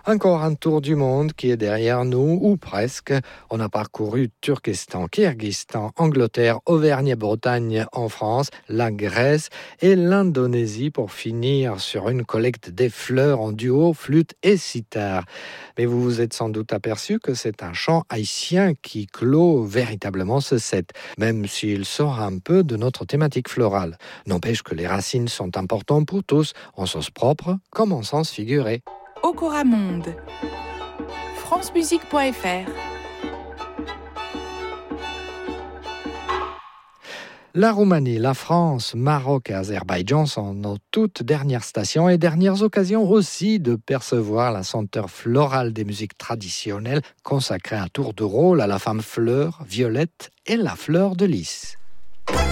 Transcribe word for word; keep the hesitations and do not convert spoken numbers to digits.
Encore un tour du monde qui est derrière nous, ou presque. On a parcouru Turkestan, Kirghizistan, Angleterre, Auvergne-Bretagne en France, la Grèce et l'Indonésie pour finir sur une collecte des fleurs en duo, flûte et sitar. Mais vous vous êtes sans doute aperçu que c'est un chant haïtien qui clôt véritablement ce set, même s'il sort un peu de notre thématique florale. N'empêche que les racines sont importantes pour tous, en sens propre comme en sens figuré. Okora Monde, france musique point f r. La Roumanie, la France, Maroc et Azerbaïdjan sont nos toutes dernières stations et dernières occasions aussi de percevoir la senteur florale des musiques traditionnelles consacrées à tour de rôle à la femme fleur, Violette et la fleur de lys.